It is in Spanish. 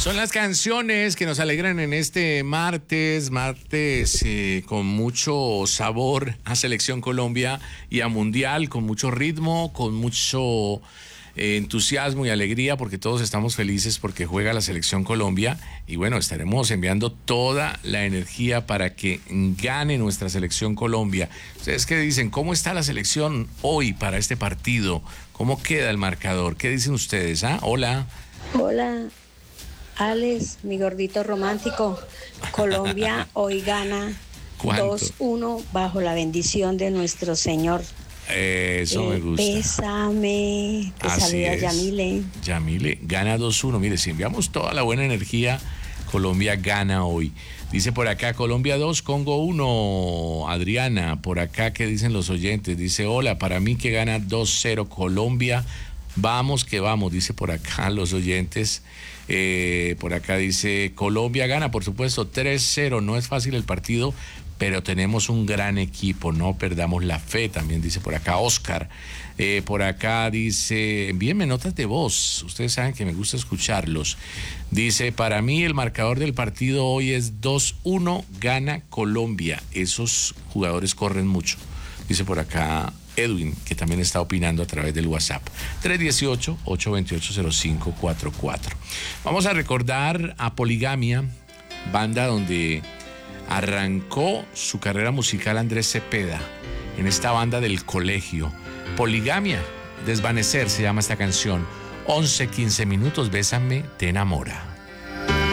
Son las canciones que nos alegran en este martes con mucho sabor a Selección Colombia y a Mundial, con mucho ritmo, con mucho entusiasmo y alegría, porque todos estamos felices porque juega la Selección Colombia y bueno, estaremos enviando toda la energía para que gane nuestra Selección Colombia. ¿Ustedes qué dicen? ¿Cómo está la selección hoy para este partido? ¿Cómo queda el marcador? ¿Qué dicen ustedes? Hola. Hola, Alex, mi gordito romántico. Colombia hoy gana ¿Cuánto? 2-1 bajo la bendición de nuestro Señor. Eso me gusta. Bésame. Te Así saluda es. Yamile. Yamile gana 2-1. Mire, si enviamos toda la buena energía, Colombia gana hoy. Dice por acá, Colombia 2, Congo 1. Adriana, por acá, ¿qué dicen los oyentes? Dice, hola, para mí que gana 2-0 Colombia. Vamos que vamos, dice por acá los oyentes. Por acá dice, Colombia gana, por supuesto, 3-0. No es fácil el partido, pero tenemos un gran equipo, no perdamos la fe, también dice por acá Oscar. Por acá dice, envíenme notas de voz, ustedes saben que me gusta escucharlos. Dice, para mí el marcador del partido hoy es 2-1, gana Colombia. Esos jugadores corren mucho, dice por acá Edwin, que también está opinando a través del WhatsApp. 318-828-0544. Vamos a recordar a Poligamia, banda donde arrancó su carrera musical Andrés Cepeda, en esta banda del colegio. Poligamia, Desvanecer se llama esta canción. 11-15 minutos, Bésame, te enamora.